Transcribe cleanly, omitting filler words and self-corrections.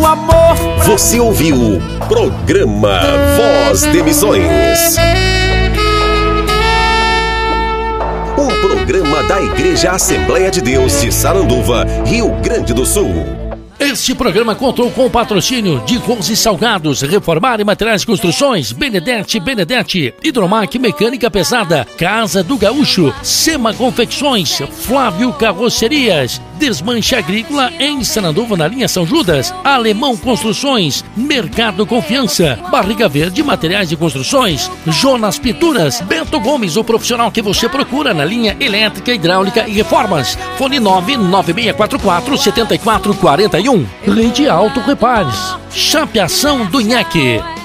o amor. Você ouviu Programa Voz de Missões. Um programa da Igreja Assembleia de Deus de Saranduva, Rio Grande do Sul. Este programa contou com o patrocínio de Rose Salgados, Reformar e Materiais de Construções, Benedetti, Hidromac Mecânica Pesada, Casa do Gaúcho, Sema Confecções, Flávio Carrocerias, Desmanche Agrícola em Saranduva na linha São Judas, Alemão Construções, Mercado Confiança, Barriga Verde Materiais de Construções, Jonas Pinturas, Bento Gomes, o profissional que você procura na linha elétrica, hidráulica e reformas. Fone 99644-7441. Rede Auto Repares, Chapeação do Nheque.